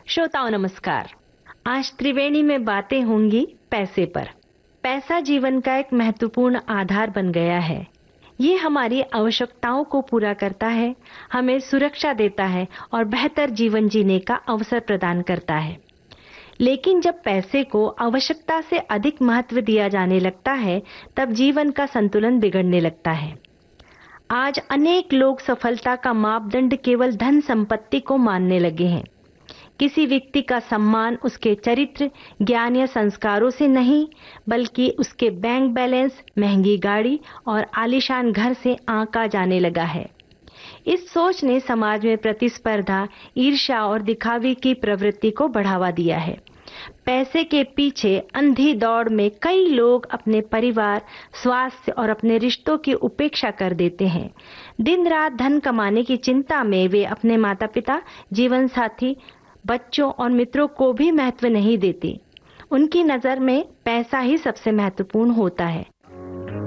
श्रोताओं नमस्कार। आज त्रिवेणी में बातें होंगी पैसे पर। पैसा जीवन का एक महत्वपूर्ण आधार बन गया है। ये हमारी आवश्यकताओं को पूरा करता है, हमें सुरक्षा देता है और बेहतर जीवन जीने का अवसर प्रदान करता है। लेकिन जब पैसे को आवश्यकता से अधिक महत्व दिया जाने लगता है, तब जीवन का संतुलन बिगड़ने लगता है। आज अनेक लोग सफलता का मापदंड केवल धन संपत्ति को मानने लगे हैं। किसी व्यक्ति का सम्मान उसके चरित्र, ज्ञान या संस्कारों से नहीं, बल्कि उसके बैंक बैलेंस, महंगी गाड़ी और आलीशान घर से आंका जाने लगा है। इस सोच ने समाज में प्रतिस्पर्धा, ईर्ष्या और दिखावे की प्रवृत्ति को बढ़ावा दिया है। पैसे के पीछे अंधी दौड़ में कई लोग अपने परिवार, स्वास्थ्य और अपने रिश्तों की उपेक्षा कर देते हैं। दिन रात धन कमाने की चिंता में वे अपने माता-पिता, जीवन साथी, बच्चों और मित्रों को भी महत्व नहीं देते। उनकी नजर में पैसा ही सबसे महत्वपूर्ण होता है।